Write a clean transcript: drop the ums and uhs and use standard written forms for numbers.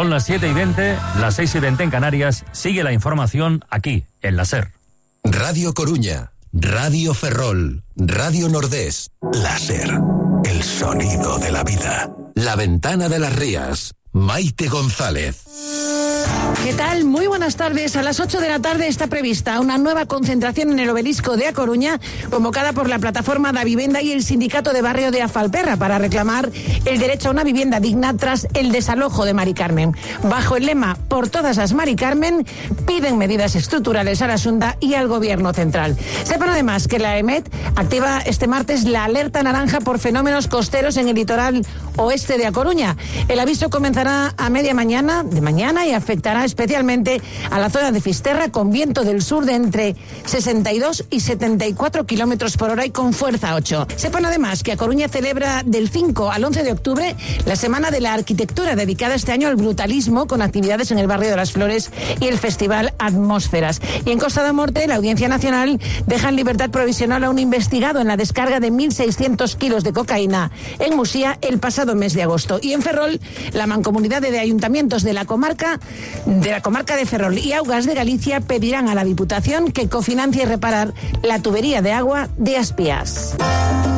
Son las 7:20, las 6:20 en Canarias. Sigue la información aquí, en la SER. Radio Coruña, Radio Ferrol, Radio Nordés. La SER, el sonido de la vida. La Ventana de las Rías. Maite González. ¿Qué tal? Muy buenas tardes. A las 8 de la tarde está prevista una nueva concentración en el Obelisco de A Coruña, convocada por la plataforma Da Vivenda y el sindicato de barrio de Afalperra, para reclamar el derecho a una vivienda digna tras el desalojo de Mari Carmen. Bajo el lema "Por todas las Mari Carmen", piden medidas estructurales a la Xunta y al Gobierno central. Sepan además que la EMET activa este martes la alerta naranja por fenómenos costeros en el litoral oeste de A Coruña. El aviso comenzará a media mañana y afectará especialmente a la zona de Fisterra, con viento del sur de entre 62 y 74 kilómetros por hora y con fuerza 8. Sepan además que A Coruña celebra del 5 al 11 de octubre la Semana de la Arquitectura, dedicada este año al brutalismo, con actividades en el barrio de las Flores y el Festival Atmósferas. Y en Costa da Morte, la Audiencia Nacional deja en libertad provisional a un investigado en la descarga de 1.600 kilos de cocaína en Musía el pasado mes de agosto. Y en Ferrol, la Mancomunidad de Ayuntamientos de la comarca de Ferrol y Augas de Galicia pedirán a la Diputación que cofinancie reparar la tubería de agua de Aspías.